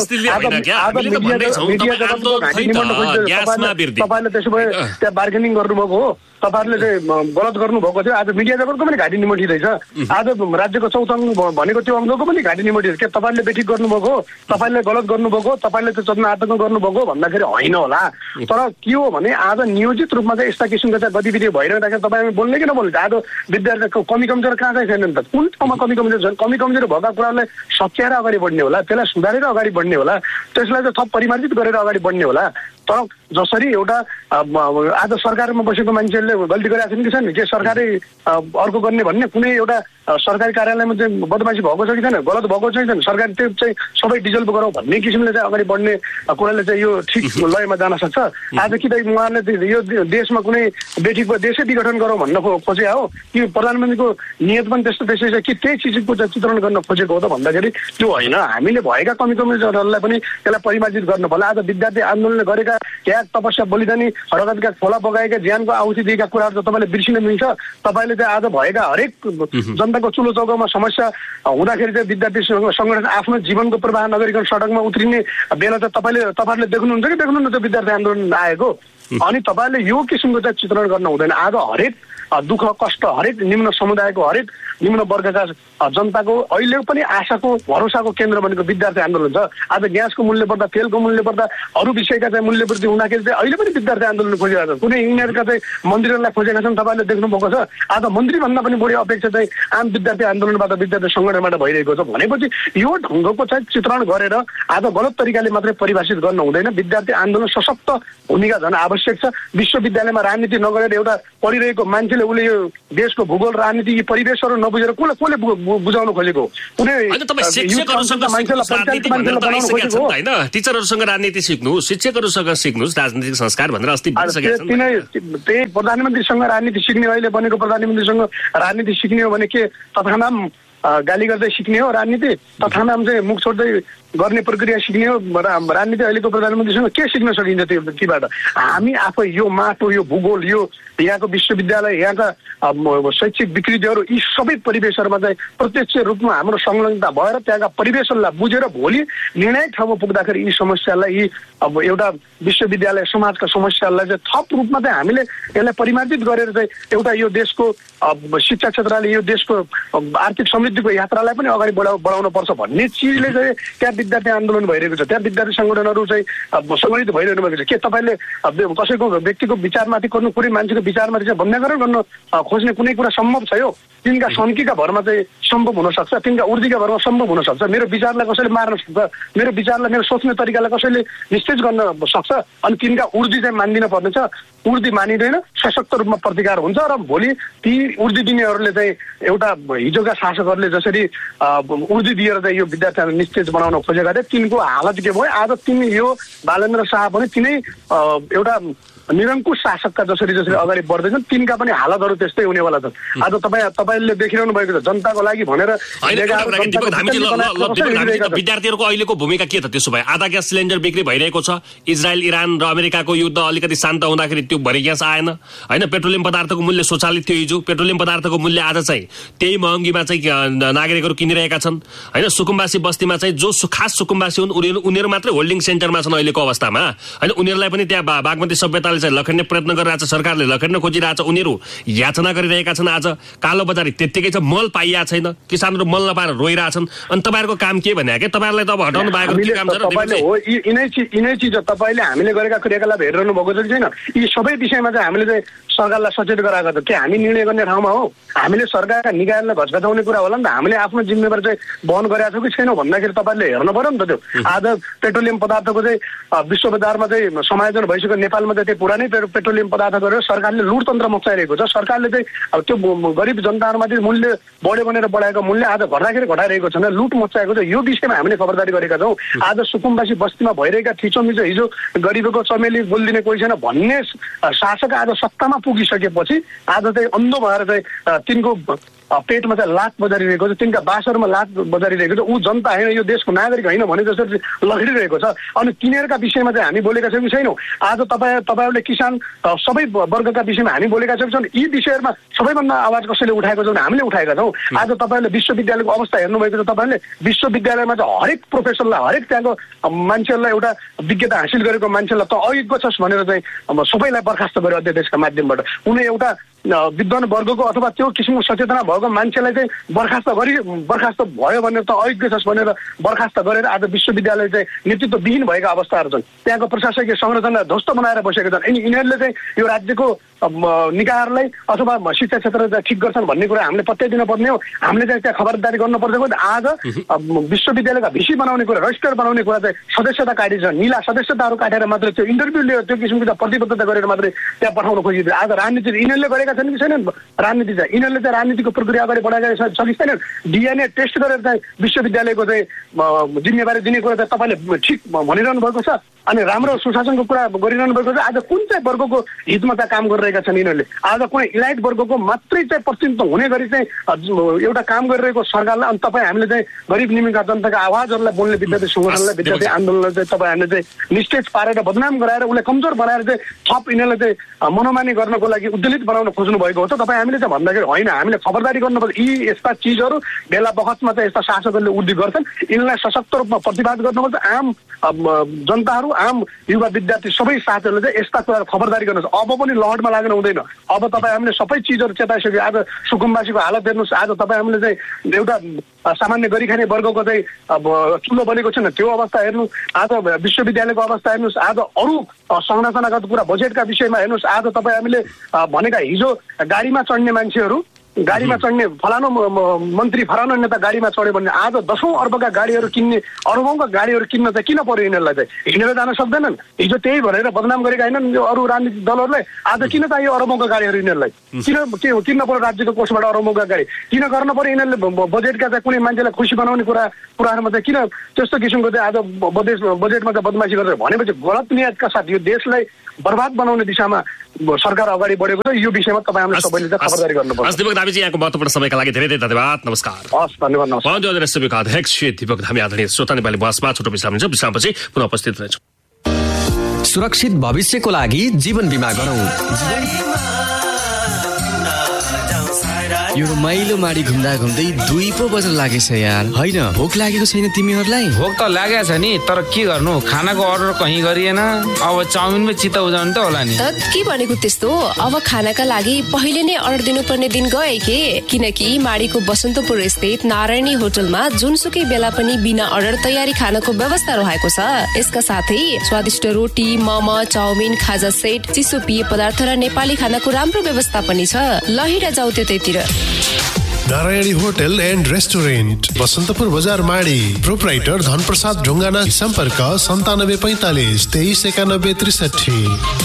त्यसो भए त्यहाँ बार्गेनिङ गर्नुभएको हो, तपाईँहरूले चाहिँ गलत गर्नुभएको थियो। आज मिडिया जगतको पनि घाँटी निमोटिँदैछ, आज राज्यको चौथो अङ्ग भनेको त्यो अङ्गको पनि घाँटी निमोटिँदैछ। के तपाईँले बेठिक गर्नुभएको हो, तपाईँले गलत गर्नुभएको, तपाईँले त्यो चोदन आतङ्क गर्नुभएको भन्दाखेरि होइन होला। तर के हो भने आज नियोजित रूपमा चाहिँ यस्ता किसिमको चाहिँ गतिविधि भइरहँदाखेरि तपाईँ बोल्ने कि नबोल्ने, आज विद्यार्थीको कमी कमजोर कहाँ चाहिँ छैन नि त, कुन ठाउँमा कमी कमजोर छन्, कमी कमजोर भएका कुरालाई सच्याएर अगाडि बढ्ने होला, त्यसलाई सुधारेर अगाडि बढ्ने होला, त्यसलाई चाहिँ थप परिमार्जित गरेर अगाडि बढ्ने होला। तर जसरी एउटा आज सरकारमा बसेको मान्छेहरूले गल्ती गरेका छन् कि छैन, के सरकारै अर्को गर्ने भन्ने कुनै एउटा सरकारी कार्यालयमा चाहिँ बदमासी भएको छ कि छैन, गलत भएको छ कि छैन, सरकार त्यो चाहिँ सबै डिजल गरौँ भन्ने किसिमले चाहिँ अगाडि बढ्ने कुराले चाहिँ यो ठिक लयमा जान सक्छ। आज कि त उहाँले यो देशमा कुनै बेठिक देशै विघटन गरौँ भन्न खोजे हो कि प्रधानमन्त्रीको नियत पनि त्यसै छ कि त्यही चिजको चाहिँ चित्रण गर्न खोजेको हो त भन्दाखेरि त्यो होइन। हामीले भएका कमी कमजोरहरूलाई पनि त्यसलाई परिमार्जित गर्नु पर्ला। आज विद्यार्थी आन्दोलनले गरेका त्याग, तपस्या, बलिदानी, रगतका खोला बगाएका, ज्यानको आहुति दिएका कुराहरू त तपाईँले बिर्सिन मिल्छ। तपाईँले चाहिँ आज भएका हरेक जनताको चुलो चौकामा समस्या हुँदाखेरि चाहिँ विद्यार्थी सङ्गठन आफ्नो जीवनको प्रवाह नगरिकन सडकमा उत्रिने बेला चाहिँ तपाईँहरूले देख्नुहुन्छ कि देख्नुहुन्न त्यो विद्यार्थी आन्दोलन आएको? अनि तपाईँले यो किसिमको चाहिँ चित्रण गर्न हुँदैन। आज हरेक दुःख कष्ट हरेक निम्न समुदायको हरेक निम्न वर्गका जनताको अहिले पनि आशाको भरोसाको केन्द्र भनेको विद्यार्थी आन्दोलन छ। आज ग्यासको मूल्य बढ्दा तेलको मूल्य बढ्दा अरू विषयका चाहिँ मूल्य वृद्धि हुँदाखेरि चाहिँ अहिले पनि विद्यार्थी आन्दोलन खोजिरहेको छ। कुनै इन्जिनियरका चाहिँ मन्त्रीहरूलाई खोजेका छन्, तपाईँले देख्नु भएको छ। आज मन्त्रीभन्दा पनि बढी अपेक्षा चाहिँ आम विद्यार्थी आन्दोलनबाट विद्यार्थी सङ्गठनबाट भइरहेको छ भनेपछि यो ढङ्गको चाहिँ चित्रण गरेर आज गलत तरिकाले मात्रै परिभाषित गर्न हुँदैन। विद्यार्थी आन्दोलन सशक्त भूमिका झन् आवश्यक छ। विश्वविद्यालयमा राजनीति नगरेर एउटा पढिरहेको मान्छेले उसले यो देशको भूगोल राजनीति यी परिवेशहरू नबुझेर कसले बुझाउन खोजेको? टिचरहरूसँग राजनीति सिक्नु, शिक्षकहरूसँग सिक्नुहोस् राजनीतिक संस्कार भनेर अस्ति त्यही प्रधानमन्त्रीसँग राजनीति सिक्ने, अहिले बनेको प्रधानमन्त्रीसँग राजनीति सिक्ने हो भने के तथानाम गाली गर्दै सिक्ने हो राजनीति? तथानाम चाहिँ मुख छोड्दै गर्ने प्रक्रिया सिक्ने हो राजनीति? अहिलेको प्रधानमन्त्रीसँग के सिक्न सकिन्छ तीबाट? हामी आफै यो माटो, यो भूगोल, यो यहाँको विश्वविद्यालय, यहाँका शैक्षिक विकृतिहरू यी सबै परिवेशहरूमा चाहिँ प्रत्यक्ष रूपमा हाम्रो संलग्नता भएर त्यहाँका परिवेशहरूलाई बुझेर भोलि निर्णायक ठाउँमा पुग्दाखेरि यी समस्यालाई, यी एउटा विश्वविद्यालय समाजका समस्याहरूलाई चाहिँ थप रूपमा चाहिँ हामीले यसलाई परिमार्जित गरेर चाहिँ एउटा यो देशको शिक्षा क्षेत्रले यो देशको आर्थिक समृद्धिको यात्रालाई पनि अगाडि बढाउन पर्छ भन्ने चिजले चाहिँ त्यहाँ विद्यार्थी आन्दोलन भइरहेको छ। त्यहाँ विद्यार्थी सङ्गठनहरू चाहिँ सङ्गठित भइरहनु भएको छ। के तपाईँले कसैको व्यक्तिको विचारमाथि गर्नु, कुनै मान्छेको विचारमाथि चाहिँ बन्याकरण गर्न खोज्ने कुनै कुरा सम्भव छ? यो तिनका सन्कीका भरमा चाहिँ सम्भव हुनसक्छ, तिनका उर्दीका भरमा सम्भव हुनसक्छ। मेरो विचारलाई कसैले मार्न सक्छ, मेरो विचारलाई, मेरो सोच्ने तरिकालाई कसैले निस्तेज गर्न सक्छ। अनि तिनका उर्दी चाहिँ मानिदिन पर्नेछ। उर्दी मानिँदैन, सशक्त रूपमा प्रतिकार हुन्छ र भोलि ती उर्दी दिनेहरूले चाहिँ एउटा हिजोका शासकहरूले जसरी उर्दी दिएर चाहिँ यो विद्यार्थीहरूलाई निस्तेज बनाउन खोजेका थिए तिनको हालत के भयो? आज तिनी यो बालेन्द्र शाह पनि तिनै एउटा निरङ्कुश शासकका जसरी अगाडि बढ्दैछन् तिनका पनि हालतहरू त्यस्तै हुनेवाला छन्। आज तपाईँले देखिरहनु भएको छ जनताको लागि भनेर। विद्यार्थीहरूको अहिलेको भूमिका के त? त्यसो भए आधा ग्यास सिलिन्डर बिक्री भइरहेको छ। इजरायल, इरान र अमेरिकाको युद्ध अलिकति शान्त हुँदाखेरि त्यो भरि ग्यास आएन होइन। पेट्रोलियम पदार्थको मूल्य स्वचालित थियो हिजो, पेट्रोलियम पदार्थको मूल्य आज चाहिँ त्यही महँगीमा चाहिँ नागरिकहरू किनिरहेका छन् होइन। सुकुम्बासी बस्तीमा चाहिँ जो खास सुकुम्बासी हुन् उनीहरू मात्रै होल्डिङ सेन्टरमा छन् अहिलेको अवस्थामा होइन। उनीहरूलाई पनि त्यहाँ बागमती सभ्यताले चाहिँ लखेड्ने प्रयत्न गरिरहेछ, सरकारले लखेड्न खोजिरहेछ। उनीहरू याचना गरिरहेका छन्। आज कालो बजारी त्यत्तिकै छ, मल पाइया छैन, किसानहरू मल नपाएर रोइरहेछन्। अनि तपाईँहरूको काम के भने के? तपाईँहरूलाई त अब हटाउनु बाहेक के काम छ र? यिनै चिज तपाईँले हामीले गरेका क्रियाकलाप हेरिरहनु भएको छ कि छैन? यी सबै विषयमा चाहिँ हामीले चाहिँ सरकारलाई सचेत गराएको छ। के हामी निर्णय गर्ने ठाउँमा हो? हामीले सरकारका निकायलाई घचघचाउने कुरा होला नि त। हामीले आफ्नो जिम्मेवारी चाहिँ वहन गरेका छौँ कि छैनौँ भन्दाखेरि तपाईँले हेर्नु पर्यो नि त। त्यो आज पेट्रोलियम पदार्थको चाहिँ विश्व बजारमा चाहिँ समायोजन भइसक्यो। नेपालमा चाहिँ त्यो पुरानै पेट्रोलियम पदार्थ गरेर सरकारले लुटतन्त्र मचाइरहेको छ। सरकारले चाहिँ अब त्यो गरिब जनताहरूमाथि मूल्य बढ्यो भनेर बढाएको मूल्य आज घट्दाखेरि घटाइरहेको छैन, लुट मचाएको छ। यो विषयमा हामीले खबरदारी गरेका छौँ। आज सुकुम्बासी बस्तीमा भइरहेका थिचोमिचो हिजो गरिबको चमेली बोलिदिने कोही छैन भन्ने शासक आज सत्तामा पुगिसकेपछि आज चाहिँ अन्धो भएर चाहिँ तिनको पेटमा चाहिँ लात बजारिरहेको छ, तिनका बासहरूमा लात बजारिरहेको छ। ऊ जनता होइन, यो देशको नागरिक होइन भने जसरी लखिरहेको छ। अनि तिनीहरूका विषयमा चाहिँ हामी बोलेका छौँ कि छैनौँ? आज तपाईँहरूले किसान सबै वर्गका विषयमा हामी बोलेका छौँ कि छैनौँ? यी विषयहरूमा सबैभन्दा आवाज कसैले उठाएको छ भने हामीले उठाएका छौँ। आज तपाईँहरूले विश्वविद्यालयको अवस्था हेर्नुभएको छ। तपाईँहरूले विश्वविद्यालयमा चाहिँ हरेक प्रोफेसरलाई, हरेक त्यहाँको मान्छेहरूलाई, एउटा विज्ञता हासिल गरेको मान्छेलाई त अयोग्य छस् भनेर चाहिँ सबैलाई बर्खास्त गर्यो अध्यादेशका माध्यमबाट। उनी एउटा विद्वान वर्गको अथवा त्यो किसिमको सचेतना भएको मान्छेलाई चाहिँ बर्खास्त भयो भनेर त अयोग्य छस् भनेर बर्खास्त गरेर आज विश्वविद्यालय चाहिँ नेतृत्वविहीन भएका अवस्थाहरू छन्। त्यहाँको प्रशासकीय संरचना ध्वस्त बनाएर बसेका छन्। अनि यिनीहरूले चाहिँ यो राज्यको निकायहरूलाई अथवा शिक्षा क्षेत्र चाहिँ ठिक गर्छन् भन्ने कुरा हामीले पत्याइ दिनुपर्ने हो। हामीले चाहिँ त्यहाँ खबरदारी गर्नुपर्छ। आज विश्वविद्यालयका भिसी बनाउने कुरा, रजिस्टर बनाउने कुरा चाहिँ सदस्यता काटिन्छ, निला सदस्यताहरू काटेर मात्रै त्यो इन्टरभ्यू लियो, त्यो किसिमको प्रतिबद्धता गरेर मात्रै त्यहाँ पठाउन खोजिदियो। आज राजनीति यिनीहरूले गरेका छन् कि छैनन्? राजनीति चाहिँ यिनीहरूले चाहिँ राजनीतिको प्रक्रिया अगाडि बढाएका छन् कि छैनन्? डिएनए टेस्ट गरेर चाहिँ विश्वविद्यालयको चाहिँ जिम्मेवारी दिने कुरा चाहिँ तपाईँले ठिक भनिरहनु भएको छ। अनि राम्रो सुशासनको कुरा गरिरहनु भएको छ। आज कुन चाहिँ वर्गको हितमा चाहिँ काम गरिरहेको गरेका छन् यिनीहरूले। आज कुनै इलाइट वर्गको मात्रै चाहिँ प्रतिनिधित्व हुने गरी चाहिँ एउटा काम गरिरहेको सरकारलाई अनि तपाईँ हामीले चाहिँ गरिब निम्नका जनताका आवाजहरूलाई बोल्ने विद्यार्थी सङ्गठनलाई विद्यार्थी आन्दोलनलाई चाहिँ तपाईँ हामीले चाहिँ निस्टेज पारेर बदनाम गराएर उसलाई कमजोर बनाएर चाहिँ थप यिनीहरूलाई चाहिँ मनोमानी गर्नको लागि उद्वेलित बनाउन खोज्नु भएको हो त। तपाईँ हामीले चाहिँ भन्दाखेरि होइन, हामीले खबरदारी गर्नुपर्छ। यी यस्ता चिजहरू बेला बखतमा चाहिँ यस्ता शासकहरूले उद्धि गर्छन्, यिनलाई सशक्त रूपमा प्रतिवाद गर्नुपर्छ। आम जनताहरू, आम युवा विद्यार्थी सबै साथीहरूले चाहिँ यस्ता कुराहरू खबरदारी गर्नुहोस्। अब पनि लहरमा लाग्न हुँदैन। अब तपाईँ हामीले सबै चिजहरू चेताइसक्यो। आज सुकुम्बासीको हालत हेर्नुहोस्। आज तपाईँ हामीले चाहिँ एउटा सामान्य गरी खाने वर्गको चाहिँ अब चुलो बनेको छैन, त्यो अवस्था हेर्नुहोस्। आज विश्वविद्यालयको अवस्था हेर्नुहोस्। आज अरू संरचनागत कुरा बजेटका विषयमा हेर्नुहोस्। आज तपाईँ हामीले भनेका हिजो गाडीमा चढ्ने मान्छेहरू, गाडीमा चढ्ने फलानु मन्त्री फलानु नेता गाडीमा चढ्यो भने आज 10औं अर्बका गाडीहरू किन्ने, अरबौंका गाडीहरू किन्न चाहिँ किन पर्यो यिनीहरूलाई? चाहिँ हिँडेर जान सक्दैनन्। हिजो त्यही भनेर बदनाम गरेका होइनन् यो अरू राजनीतिक दलहरूलाई। आज किन चाहियो अरबौंका गाडीहरू यिनीहरूलाई? किन पर्यो राज्यको कोषबाट अरबौंका गाडी? किन गर्न पर्यो यिनीहरूले? बजेटका चाहिँ कुनै मान्छेलाई खुसी बनाउने कुराहरूमा चाहिँ किन त्यस्तो किसिमको चाहिँ आज बजेटमा चाहिँ बदमासी गरेर भनेपछि गलत नियतका साथ यो देशलाई बर्बाद बनाउने दिशामा सरकार अगाडि बढेको छ। यो विषयमा तपाईँ हामीले सबैले चाहिँ खबरदारी गर्नुपर्छ। यहाँको महत्त्वपूर्ण समयका लागि धेरै धेरै धन्यवाद। नमस्कार। हस्, धन्यवाद। नमस्कार। अध्यक्ष दीपक धामी आदरणीय श्रोता, नेपाली बहसमा छोटो विश्राम हुन्छ। विश्रामपछि पुनः उपस्थित हुनेछौँ। सुरक्षित भविष्यको लागि जीवन बिमा गरौँ। यो रमाइलो माडी घुम्दा घुम्दै 2 पो बज्न लागेछ यार। होइन, भोक लागेको छैन तिमीहरूलाई? भोक त लागेको छ नि, तर के गर्नु, खानाको अर्डर कहीँ गरिएन। अब चाउमिनमै चित्त उजाउनु त होला नि। त के भनेको त्यस्तो? अब खानाका लागि पहिले नै अर्डर दिनुपर्ने दिन गए के? किनकि माडीको बसन्तपुर स्थित नारायणी होटलमा जुनसुकै बेला पनि बिना अर्डर तयारी खानाको व्यवस्था रहेको छ। यसका साथै स्वादिष्ट रोटी, मोमो, चाउमिन, खाजा सेट, चिसो पेय पदार्थ र नेपाली खानाको राम्रो व्यवस्था पनि छ। लहिरा जाऊ त्यतैतिर। Narayani hotel and restaurant, Basantapur बजार, माडी। प्रोप्राइटर धनप्रसाद ढुङ्गाना। सम्पर्क 9745 2391 63।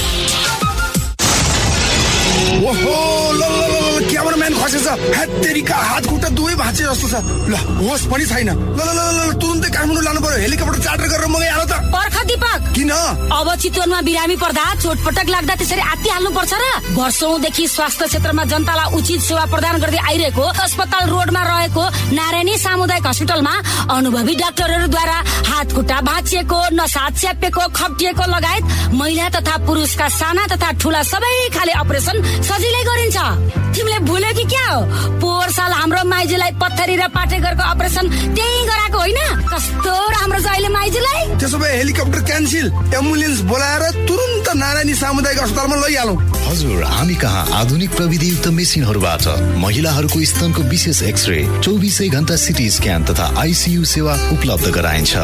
क्यामेराम्यान खसेछ। हेत्तेरीका हात खुट्टा दुवै भाँचे जस्तो छ। ल होस पनि छैन। ल तुरुन्तै काठमाडौँ लानु पर्यो। हेलिकप्टर चार्टर गरेर मगाइ हाल त। पर्ख दीपक। किन? अब चितवनमा बिरामी पर्दा चोटपटक लाग्दा त्यसरी आत्ति हाल्नु पर्छ र? वर्षौंदेखि स्वास्थ्य क्षेत्रमा जनतालाई उचित सेवा प्रदान गर्दै आइरहेको अस्पताल रोडमा रहेको नारायणी सामुदायिक हस्पिटलमा अनुभवी डाक्टरहरूद्वारा हात खुट्टा भाँचिएको, नसा च्यापेको, खप्टिएको लगायत महिला तथा पुरुषका साना तथा ठूला सबै खाले अपरेसन सजिलै गरिन्छ। तिमीले भुल्यो कि क्या हो? पोहोर साल हाम्रो माइजूलाई पत्थरी र पाटेघरको अपरेसन त्यही गराएको होइन? कस्तो राम्रो छ अहिले माइजूलाई। त्यसो भए हेलिकप्टर क्यान्सिल, एम्बुलेन्स बोलाएर तुरुन्त नारायणी सामुदायिक अस्पतालमा लैहालौँ। हजुर, हामी कहाँ आधुनिक प्रविधियुक्त मेसिनहरूबाट महिलाहरूको स्तनको विशेष एक्सरे, 24 घण्टा सिटी स्क्यान तथा आइसियु सेवा उपलब्ध गराइन्छ।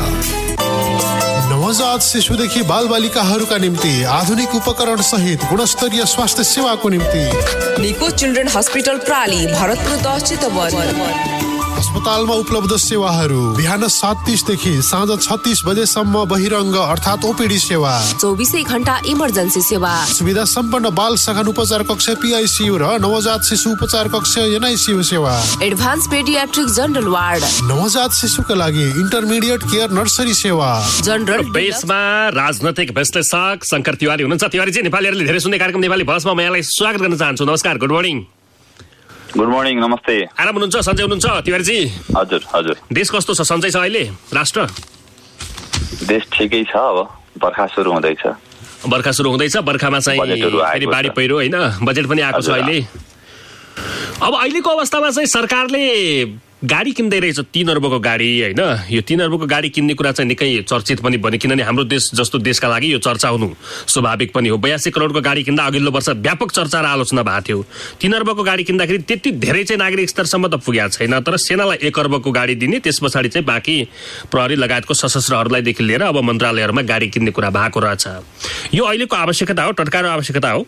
नवजात शिशुदेखि बालबालिकाहरूका निम्ति आधुनिक उपकरण सहित गुणस्तरीय स्वास्थ्य सेवाको निम्ति निको चिल्ड्रेन हस्पिटल प्राली, भरतपुर 10 चितवन। अस्पतालमा उपलब्ध सेवाहरू बिहान 7:30 देखि साँझ 36 बजेसम्म बहिरङ्ग अर्थात् ओपीडी सेवा, 24 घण्टा इमर्जेन्सी सेवा, सुविधा सम्पन्न बाल सघन उपचार कक्ष पीआईसीयू र नवजात शिशु उपचार कक्ष एनआईसीयू सेवा, एडभान्स पेडियाट्रिक जनरल वार्ड, नवजात शिशुका लागि इन्टरमिडिएट केयर नर्सरी सेवा। जनरल बेसमा राजनैतिक विश्लेषक शंकर तिवारी हुनुहुन्छ। तिवारीजी, नेपालीहरूले धेरै सुन्ने कार्यक्रम नेपाली बहसमा म यहाँलाई स्वागत गर्न चाहन्छु। नमस्कार, गुड मर्निङ। गुड मर्निङ, नमस्ते। आराम हुनुहुन्छ? सन्चै हुनुहुन्छ तिवारीजी? हजुर हजुर। देश कस्तो छ? सन्चै छ अहिले राष्ट्र? देश ठिकै छ। अब बर्खा सुरु हुँदैछ। बर्खामा चाहिँ फेरि बाढी पहिरो होइन, बजेट पनि आएको छ अहिले। अब अहिलेको अवस्थामा चाहिँ सरकारले गाडी किन्दै रहेछ, 3 अर्बको गाडी होइन। यो 3 अर्बको गाडी किन्ने कुरा चाहिँ निकै चर्चित पनि बन्यो, किनभने हाम्रो देश जस्तो देशका लागि यो चर्चा हुनु स्वाभाविक पनि हो। 82 करोडको गाडी किन्दा अघिल्लो वर्ष व्यापक चर्चा र आलोचना भएको थियो। 3 अर्बको गाडी किन्दाखेरि त्यति धेरै चाहिँ नागरिक स्तरसम्म त पुगेको छैन, तर सेनालाई 1 अर्बको गाडी दिने, त्यस पछाडि चाहिँ बाँकी प्रहरी लगायतको सशस्त्रहरूलाई देखि लिएर अब मन्त्रालयहरूमा गाडी किन्ने कुरा भएको रहेछ। यो अहिलेको आवश्यकता हो, टटकारो आवश्यकता हो?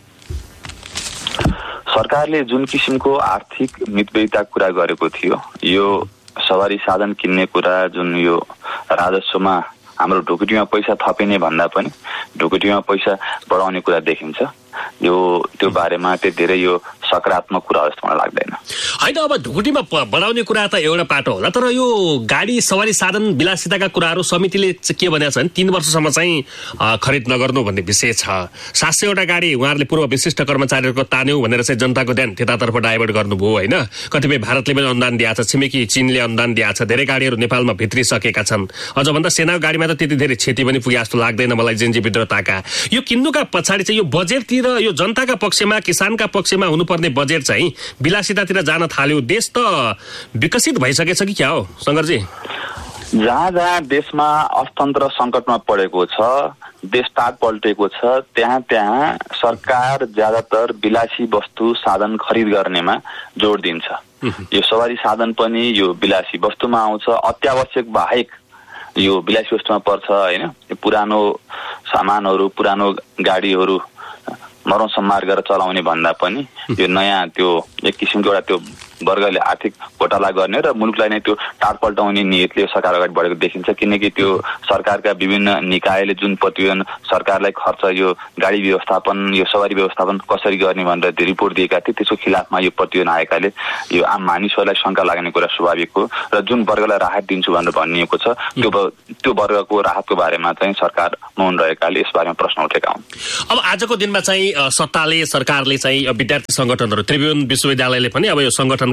सरकारले जुन किसिमको आर्थिक मितव्ययिता कुरा गरेको थियो, यो सवारी साधन किन्ने कुरा, जुन यो राजस्वमा हाम्रो ढुकुटीमा पैसा थपिने भन्दा पनि ढुकुटीमा पैसा बढाउने कुरा देखिन्छ। त्यो बारेमा त्यति धेरै यो सकारात्मक कुरा जस्तो मलाई लाग्दैन। होइन, अब ढुकुटीमा बढाउने कुरा त एउटा पाटो होला, तर यो गाडी सवारी साधन विलासिताका कुराहरू समितिले के भनेको छ भने 3 वर्षसम्म चाहिँ खरिद नगर्नु भन्ने विषय छ। 700वटा गाडी उहाँहरूले पूर्व विशिष्ट कर्मचारीहरूको तान्यौ भनेर चाहिँ जनताको ध्यान त्यतातर्फ डाइभर्ट गर्नुभयो होइन। कतिपय भारतले पनि अनुदान दिएको छ, छिमेकी चीनले अनुदान दिएको छ, धेरै गाडीहरू नेपालमा भित्रिसकेका छन्। अझ भन्दा सेनाको गाडीमा त त्यति धेरै क्षति पनि पुगे जस्तो लाग्दैन मलाई जेनजी विद्रोहताका। यो किन्नुका पछाडि चाहिँ यो बजेटतिर, यो जनताका पक्षमा, किसानका पक्षमा हुनुपर्ने बजेट चाहिँ विलासितातिर जान थाल्यो। देश त विकसित भइसकेछ कि क्या हो शङ्करजी? जहाँ जहाँ देशमा अर्थतन्त्र सङ्कटमा परेको छ, देश टाढ पल्टेको छ, त्यहाँ सरकार ज्यादातर विलासी वस्तु साधन खरिद गर्नेमा जोड दिन्छ। यो सवारी साधन पनि यो विलासी वस्तुमा आउँछ, अत्यावश्यक बाहेक यो विलासी वस्तुमा पर्छ होइन। पुरानो सामानहरू, पुरानो गाडीहरू मरौँ सम्हार गरेर चलाउने भन्दा पनि यो नयाँ त्यो एक किसिमको एउटा त्यो वर्गले आर्थिक घोटाला गर्ने र मुलुकलाई नै त्यो टाढ पल्टाउने नियतले सरकार अगाडि बढेको देखिन्छ। किनकि त्यो सरकारका विभिन्न निकायले जुन प्रतिवेदन सरकारलाई खर्च यो गाडी व्यवस्थापन, यो सवारी व्यवस्थापन कसरी गर्ने भनेर रिपोर्ट दिएका थिए, त्यसको खिलाफमा यो प्रतिवेदन आएकाले यो आम मानिसहरूलाई शङ्का लाग्ने कुरा स्वाभाविक हो। र जुन वर्गलाई राहत दिन्छु भनेर भनिएको छ त्यो वर्गको राहतको बारेमा चाहिँ सरकार मौन रहेकाले यस बारेमा प्रश्न उठेका हुन्। अब आजको दिनमा चाहिँ सत्ताले, सरकारले चाहिँ विद्यार्थी सङ्गठनहरू, त्रिभुवन विश्वविद्यालयले पनि अब यो सङ्गठनका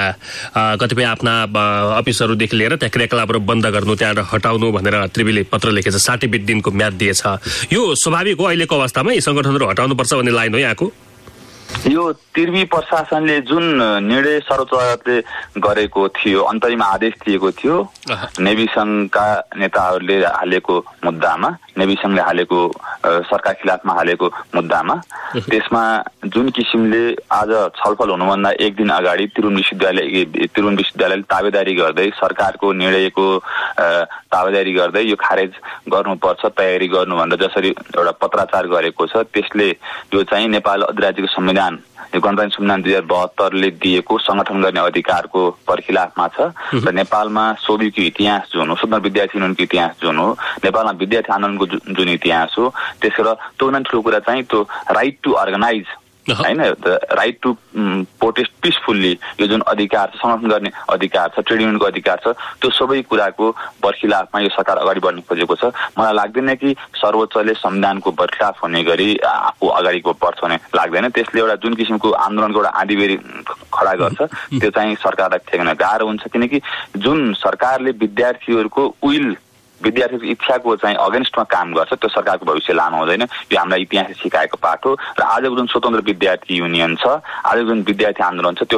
कतिपय आफ्ना अफिसहरूदेखि लिएर त्यहाँ क्रियाकलापहरू बन्द गर्नु, त्यहाँ हटाउनु भनेर त्रिभुवनले पत्र लेखेछ। 60 दिनको म्याद दिएछ। यो स्वाभाविक हो अहिलेको अवस्थामा यी सङ्गठनहरू हटाउनुपर्छ भन्ने लाइन हो यहाँको? यो त्रिवी प्रशासनले जुन निर्णय सर्वोच्च अदालतले गरेको थियो, अन्तरिम आदेश दिएको थियो नेभी सङ्घका नेताहरूले हालेको मुद्दामा, नेभी सङ्घले हालेको सरकार खिलाफमा हालेको मुद्दामा, त्यसमा जुन किसिमले आज छलफल हुनुभन्दा एक दिन अगाडि त्रिभुवन विश्वविद्यालयले ताबेदारी गर्दै सरकारको निर्णयको ताबेदारी गर्दै यो खारेज गर्नुपर्छ, तयारी गर्नु भनेर जसरी एउटा पत्राचार गरेको छ, त्यसले यो चाहिँ नेपाल अधिराज्यको संविधान, यो गणतन्त्र संविधान 2072ले दिएको संगठन गर्ने अधिकारको परिखिलाफमा छ। र नेपालमा सोभिको इतिहास जुन हो, स्वतन्त्र विद्यार्थी युनियनको इतिहास जुन हो, नेपालमा विद्यार्थी आन्दोलनको जुन इतिहास हो, त्यसबाट त्योभन्दा ठुलो कुरा चाहिँ त्यो राइट टु अर्गनाइज होइन, राइट टु प्रोटेस्ट पिसफुल्ली, यो जुन अधिकार छ, संगठन गर्ने अधिकार छ, ट्रेड युनियनको अधिकार छ, त्यो सबै कुराको बर्खिलाफमा यो सरकार अगाडि बढ्न खोजेको छ। मलाई लाग्दैन कि सर्वोच्चले संविधानको बर्खिलाफ हुने गरी आफू अगाडि बढ्छ भन्ने लाग्दैन। त्यसले एउटा जुन किसिमको आन्दोलनको एउटा आँधीबेरी खडा गर्छ, त्यो चाहिँ सरकारलाई ठेक्न गाह्रो हुन्छ। किनकि जुन सरकारले विद्यार्थीहरूको विद्यार्थीको इच्छाको चाहिँ अगेन्स्टमा काम गर्छ, त्यो सरकारको भविष्य लामो हुँदैन। यो हामीलाई इतिहासले सिकाएको पाठ हो। र आजको जुन स्वतन्त्र विद्यार्थी युनियन छ, आजको जुन विद्यार्थी आन्दोलन छ, त्यो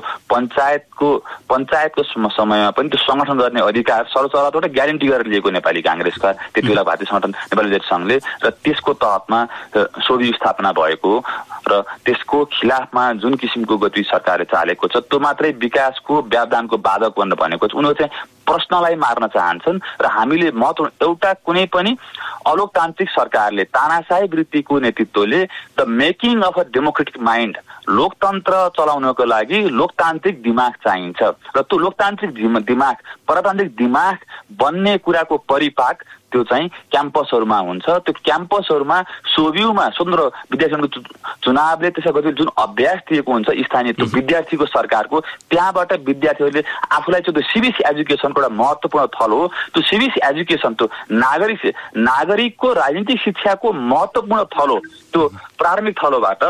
पञ्चायतको समयमा पनि त्यो संगठन गर्ने अधिकार सर्वोच्च अदालतबाट ग्यारेन्टी गरेर लिएको नेपाली काङ्ग्रेसका त्यति बेला भारतीय संगठन नेपाली विद्यार्थी सङ्घले, र त्यसको तहतमा सोभि स्थापना भएको र त्यसको खिलाफमा जुन किसिमको गति सरकारले चालेको छ, त्यो मात्रै विकासको व्यवधानको बाधक भनेर भनेको छ। उनीहरू चाहिँ प्रश्नलाई मार्न चाहन्छन् र हामीले महत्त्वपूर्ण एउटा कुनै पनि अलोकतान्त्रिक सरकारले तानाशाही वृत्तिको नेतृत्वले the making of a democratic mind, लोकतन्त्र चलाउनको लागि लोकतान्त्रिक दिमाग चाहिन्छ र त्यो लोकतान्त्रिक दिमाग, प्रजातान्त्रिक दिमाग बन्ने कुराको परिपाक त्यो चाहिँ क्याम्पसहरूमा हुन्छ। त्यो क्याम्पसहरूमा सोभियुमा स्वतन्त्र विद्यार्थीको चुनावले त्यसै जुन अभ्यास दिएको हुन्छ स्थानीय त्यो विद्यार्थीको सरकारको, त्यहाँबाट विद्यार्थीहरूले आफूलाई चाहिँ त्यो सिबिएसई एजुकेसनको एउटा महत्त्वपूर्ण थलो हो। त्यो सिबिएसई एजुकेसन त्यो नागरिकको राजनीतिक शिक्षाको महत्त्वपूर्ण थलो, त्यो प्रारम्भिक थलोबाट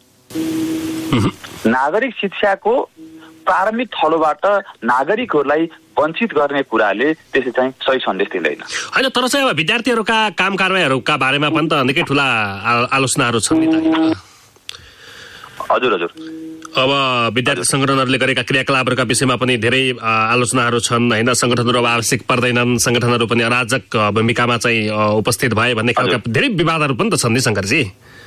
नागरिक शिक्षाको प्रारम्भिक थलोबाट नागरिकहरूलाई वञ्चित गर्ने कुराले त्यसले चाहिँ सही सन्देश दिँदैन होइन। तर चाहिँ अब विद्यार्थीहरूका काम कारबाहीहरूका बारेमा पनि त निकै ठुला आलोचनाहरू छन् नि त। हजुर। अब विद्यार्थी सङ्गठनहरूले गरेका क्रियाकलापहरूका विषयमा पनि धेरै आलोचनाहरू छन् होइन। सङ्गठनहरू अब आवश्यक पर्दैनन्, सङ्गठनहरू पनि अराजक भूमिकामा चाहिँ उपस्थित भए भन्ने खालका धेरै विवादहरू पनि त छन् नि शङ्करजी।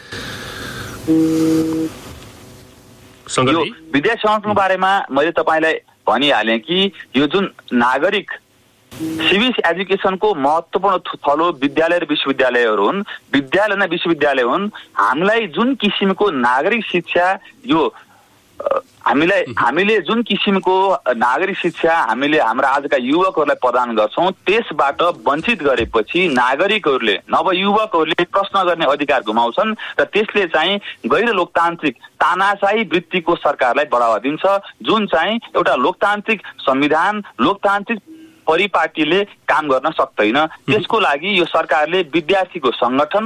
यो विद्यार्थी सङ्गठनको बारेमा मैले तपाईँलाई भनिहालेँ कि यो जुन नागरिक सिभिक एजुकेसनको महत्त्वपूर्ण थलो विद्यालय र विश्वविद्यालयहरू हुन्, विद्यालय न विश्वविद्यालय हुन्। हामीलाई जुन किसिमको नागरिक शिक्षा यो हामीले जुन किसिमको नागरिक शिक्षा हामीले हाम्रा आजका युवकहरूलाई प्रदान गर्छौं त्यसबाट वञ्चित गरेपछि नागरिकहरूले नवयुवकहरूले प्रश्न गर्ने अधिकार गुमाउँछन् र त्यसले चाहिँ गैर लोकतान्त्रिक तानाशाही वृत्तिको सरकारलाई बढावा दिन्छ जुन चाहिँ एउटा लोकतान्त्रिक संविधान लोकतान्त्रिक परिपाटीले काम गर्न सक्दैन। त्यसको लागि यो सरकारले विद्यार्थीको संगठन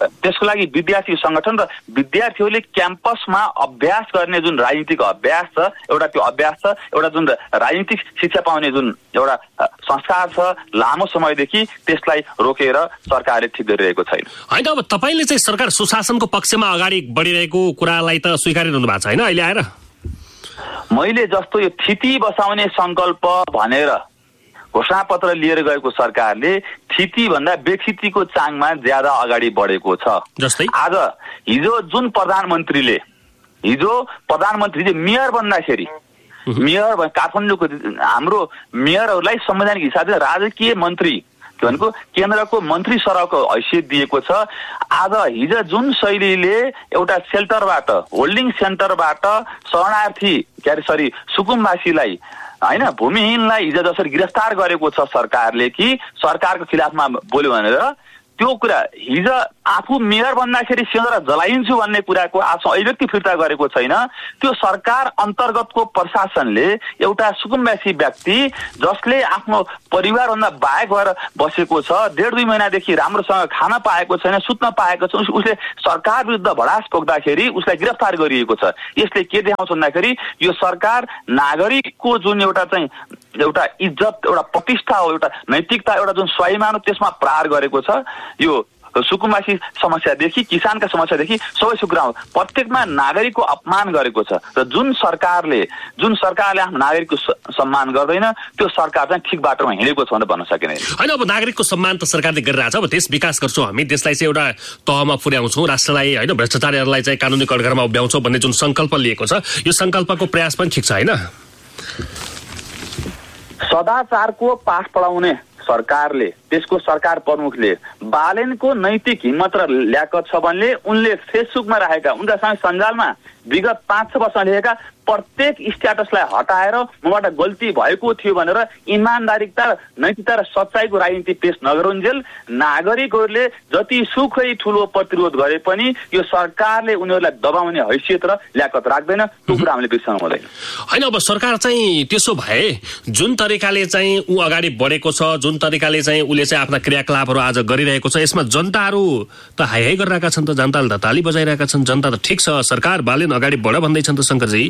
र विद्यार्थीहरूले क्याम्पसमा अभ्यास गर्ने जुन राजनीतिक अभ्यास छ एउटा जुन राजनीतिक शिक्षा पाउने जुन एउटा संस्कार छ लामो समयदेखि त्यसलाई रोकेर सरकारले ठिक गरिरहेको छैन। होइन अब तपाईले चाहिँ सरकार सुशासनको पक्षमा अगाडि बढिरहेको कुरालाई त स्वीकारिरहनु भएको छैन अहिले आएर? मैले जस्तो यो थिति बसाउने संकल्प भनेर घोषणापत्र लिएर गएको सरकारले थिति भन्दा बेथितिको चाङमा ज्यादा अगाडि बढेको छ। जस्तै आज हिजो प्रधानमन्त्रीले मेयर बन्दाखेरि काठमाडौँको हाम्रो मेयरहरूलाई संवैधानिक हिसाबले राजकीय मन्त्री भनेको केन्द्रको मन्त्री सरहको हैसियत दिएको छ। आज हिजो जुन शैलीले एउटा सेल्टरबाट होल्डिङ सेन्टरबाट शरणार्थी सुकुम्बासीलाई हैन भूमिहीनलाई हिजो जसरी गिरफ्तार गरेको छ सरकारले कि सरकारको खिलाफमा बोल्यो भनेर त्यो कुरा हिजो आफू मेयर बन्दाखेरि सिंहदरा जलाइन्छु भन्ने कुराको आफ्नो अभिव्यक्ति फिर्ता गरेको छैन। त्यो सरकार अन्तर्गतको प्रशासनले एउटा सुकुम्बासी व्यक्ति जसले आफ्नो परिवारभन्दा बाहेक भएर बसेको छ 1.5-2 महिनादेखि राम्रोसँग खान पाएको छैन सुत्न पाएको छ उसले सरकार विरुद्ध भडास पोख्दाखेरि उसलाई गिरफ्तार गरिएको छ। यसले के देखाउँछ भन्दाखेरि यो सरकार नागरिकको जुन एउटा इज्जत एउटा प्रतिष्ठा हो एउटा नैतिकता एउटा जुन स्वाभिमान हो त्यसमा प्रहार गरेको छ। यो सुकुम्बासी समस्यादेखि किसानका समस्यादेखि सबै कुरा प्रत्येकमा नागरिकको अपमान गरेको छ र जुन सरकारले आफ्नो नागरिकको सम्मान गर्दैन त्यो सरकार चाहिँ ठिक बाटोमा हिँडेको छ भनेर भन्न सकिँदैन। होइन अब नागरिकको सम्मान त सरकारले गरिरहेछ अब देश विकास गर्छौँ हामी देशलाई चाहिँ एउटा तहमा पुर्याउँछौँ राष्ट्रलाई होइन भ्रष्टाचारीहरूलाई चाहिँ कानुनी कठघरमा उभ्याउँछौँ भन्ने जुन सङ्कल्प लिएको छ यो सङ्कल्पको प्रयास पनि ठिक छ होइन? सदाचारको पाठ पढाउने सरकारले त्यसको सरकार प्रमुखले बालेनको नैतिक हिम्मत र ल्याकत छ भने उनले फेसबुकमा राखेका उनकासँग सञ्जालमा विगत 5-6 वर्ष लेखेका प्रत्येक स्ट्याटसलाई हटाएर मबाट गल्ती भएको थियो भनेर इमानदारिता नैतिकता र सच्चाइको राजनीति पेश नगरुन्जेल नागरिकहरूले जति सुखै ठुलो प्रतिरोध गरे पनि यो सरकारले उनीहरूलाई दबाउने हैसियत र ल्याकत राख्दैन त्यो कुरा हामीले बिर्सनु हुँदैन। होइन अब सरकार चाहिँ त्यसो भए जुन तरिकाले चाहिँ ऊ अगाडि बढेको छ जुन तरिकाले चाहिँ उसले चाहिँ आफ्ना क्रियाकलापहरू आज गरिरहेको छ यसमा जनताहरू त हाई गरिरहेका छन् त जनताले त ताली बजाइरहेका छन् जनता त ठिक छ सरकार बालेन अगाडि बढ भन्दैछन् त शंकरजी।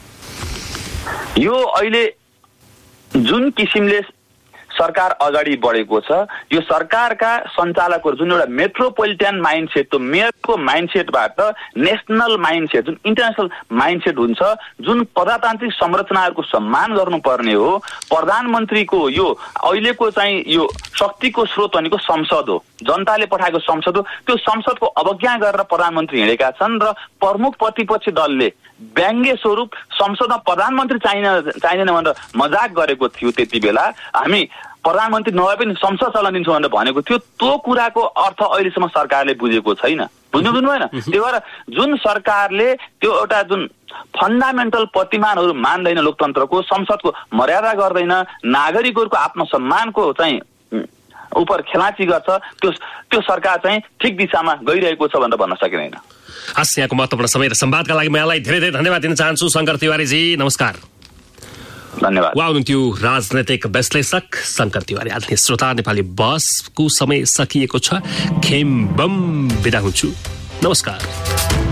यो अहिले जुन किसिमले सरकार अगाडि बढेको छ यो सरकारका सञ्चालकहरू जुन एउटा मेट्रोपोलिटन माइन्डसेट त्यो मेयरको माइन्डसेटबाट नेसनल माइन्डसेट जुन इन्टरनेसनल माइन्डसेट हुन्छ जुन प्रजातान्त्रिक संरचनाहरूको सम्मान गर्नुपर्ने हो प्रधानमन्त्रीको यो अहिलेको चाहिँ यो शक्तिको स्रोत भनेको संसद हो जनताले पठाएको संसद हो त्यो संसदको अवज्ञा गरेर प्रधानमन्त्री हिँडेका छन् र प्रमुख प्रतिपक्षी दलले व्यङ्ग्य स्वरूप संसदमा प्रधानमन्त्री चाहिँदैन भनेर मजाक गरेको थियो त्यति बेला हामी प्रधानमन्त्री नभए पनि संसद चलाउन दिन्छौँ भनेर भनेको थियो त्यो कुराको अर्थ अहिलेसम्म सरकारले बुझेको छैन बुझ्नु भएन। त्यही भएर जुन सरकारले त्यो एउटा जुन फन्डामेन्टल प्रतिमानहरू मान्दैन लोकतन्त्रको संसदको मर्यादा गर्दैन नागरिकहरूको आत्मसम्मानको चाहिँ उपर खेलाची गर्छ त्यो सरकार चाहिँ ठिक दिशामा गइरहेको छ भनेर भन्न सकिँदैन। हस् यहाँको महत्त्वपूर्ण समय र संवादका लागि म यहाँलाई धेरै धेरै धन्यवाद दिन चाहन्छु शंकर तिवारीजी नमस्कार। धन्यवाद। उहाँ हुनुहुन्थ्यो राजनैतिक विश्लेषक शंकर तिवारी। आदरणीय श्रोता नेपाली बसको समय सकिएको छ खेम बम बिदा हुन्छु नमस्कार।